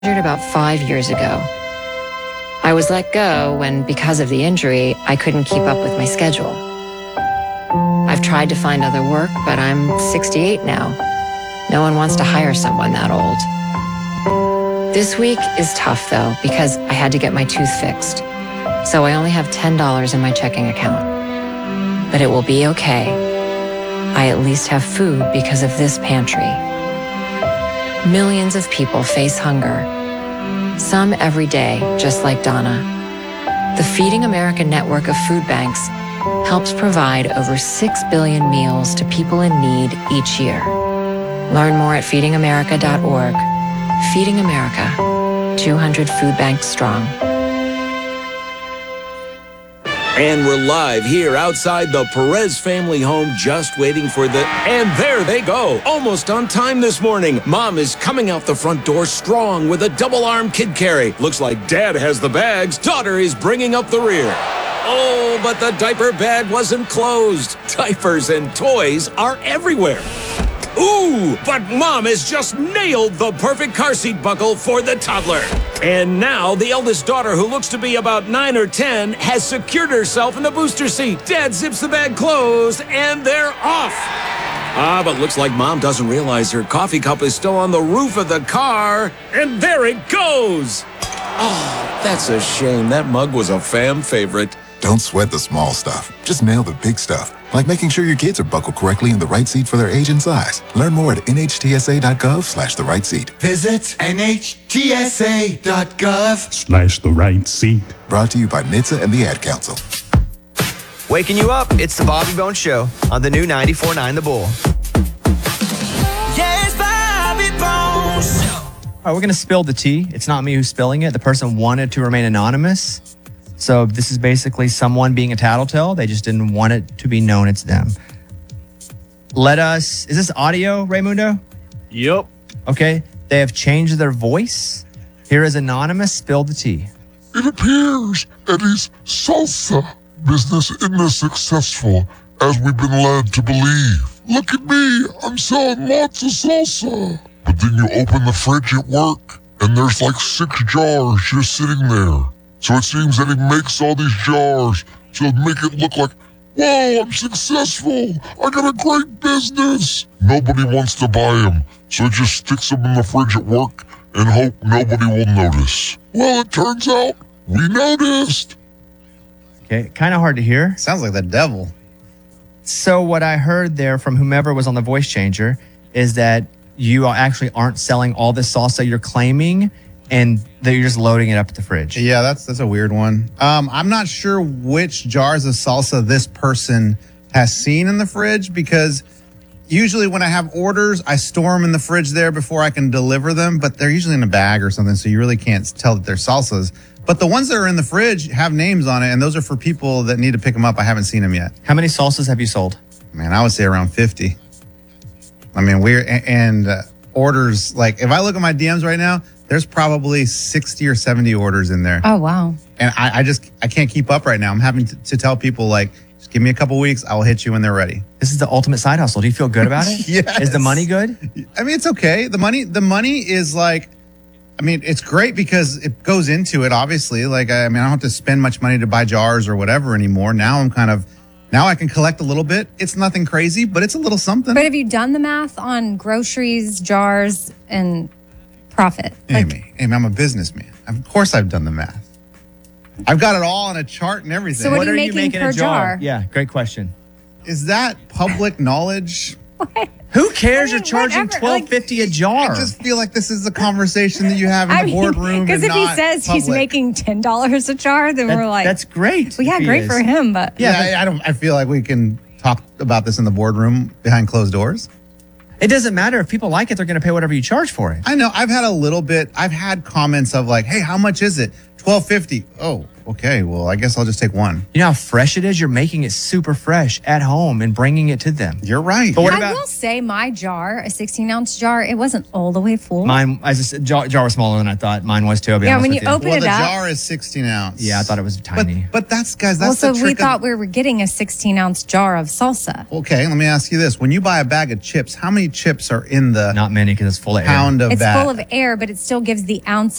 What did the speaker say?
about 5 years ago. I was let go when, because of the injury, I couldn't keep up with my schedule. I've tried to find other work, but I'm 68 now. No one wants to hire someone that old. This week is tough, though, because I had to get my tooth fixed. So I only have $10 in my checking account. But it will be okay. I at least have food because of this pantry. Millions of people face hunger. Some every day, just like Donna. The Feeding America network of food banks helps provide over 6 billion meals to people in need each year. Learn more at feedingamerica.org. Feeding America, 200 food banks strong. And we're live here outside the Perez family home, just waiting for and there they go, almost on time this morning. Mom is coming out the front door strong with a double-arm kid carry. Looks like Dad has the bags. Daughter is bringing up the rear. Oh, but the diaper bag wasn't closed. Diapers and toys are everywhere. Ooh, but Mom has just nailed the perfect car seat buckle for the toddler. And now the eldest daughter, who looks to be about 9 or 10, has secured herself in the booster seat. Dad zips the bag closed, and they're off. But looks like Mom doesn't realize her coffee cup is still on the roof of the car. And there it goes. Oh, that's a shame. That mug was a fam favorite. Don't sweat the small stuff. Just nail the big stuff, like making sure your kids are buckled correctly in the right seat for their age and size. Learn more at nhtsa.gov/the right seat. Visit nhtsa.gov/ the right seat. Brought to you by NHTSA and the Ad Council. Waking you up, it's the Bobby Bones Show on the new 94.9 The Bull. Yes, Bobby Bones. All right, we're going to spill the tea. It's not me who's spilling it. The person wanted to remain anonymous. So this is basically someone being a tattletale. They just didn't want it to be known it's them. Is this audio, Raymundo? Yep. Okay. They have changed their voice. Here is Anonymous. Spill the tea. It appears Eddie's salsa business isn't as successful as we've been led to believe. Look at me. I'm selling lots of salsa. But then you open the fridge at work and there's like 6 jars just sitting there. So it seems that he makes all these jars to make it look like, whoa, I'm successful. I got a great business. Nobody wants to buy him. So he just sticks them in the fridge at work and hope nobody will notice. Well, it turns out we noticed. Okay. Kind of hard to hear. Sounds like the devil. So what I heard there from whomever was on the voice changer is that you actually aren't selling all this salsa you're claiming, and that you're just loading it up at the fridge. Yeah, that's a weird one. I'm not sure which jars of salsa this person has seen in the fridge, because usually when I have orders, I store them in the fridge there before I can deliver them, but they're usually in a bag or something, so you really can't tell that they're salsas. But the ones that are in the fridge have names on it, and those are for people that need to pick them up. I haven't seen them yet. How many salsas have you sold? Man, I would say around 50. I mean, orders, like if I look at my DMs right now, there's probably 60 or 70 orders in there. Oh, wow. And I can't keep up right now. I'm having to tell people, like, just give me a couple weeks. I'll hit you when they're ready. This is the ultimate side hustle. Do you feel good about it? Yes. Is the money good? I mean, it's okay. The money is like, I mean, it's great because it goes into it, obviously. Like, I don't have to spend much money to buy jars or whatever anymore. Now I can collect a little bit. It's nothing crazy, but it's a little something. But have you done the math on groceries, jars, and profit? Amy, I'm a businessman. Of course I've done the math. I've got it all on a chart and everything. So what are you making per a jar? Yeah, great question. Is that public knowledge? What? Who cares? You're charging $12.50 a jar. I just feel like this is a conversation that you have in the boardroom. Because if he says he's making $10 a jar, then we're like, that's great. Well, yeah, great for him, but I feel like we can talk about this in the boardroom behind closed doors. It doesn't matter. If people like it, they're going to pay whatever you charge for it. I know. I've had comments of like, hey, how much is it? $12.50. Oh, okay. Well, I guess I'll just take one. You know how fresh it is? You're making it super fresh at home and bringing it to them. You're right. But what I about will say my jar, a 16-ounce jar, it wasn't all the way full. mine? As I said, jar was smaller than I thought. Mine was too. I'll be Yeah, honest when with you open Well, it the up. jar is 16 ounce. Yeah, I thought it was tiny. But that's, guys, that's Also, the we trick. thought we were getting a 16-ounce jar of salsa. Okay, let me ask you this. When you buy a bag of chips, how many chips are in the Not many because it's full of air. pound of It's that? full of air, but it still gives the ounce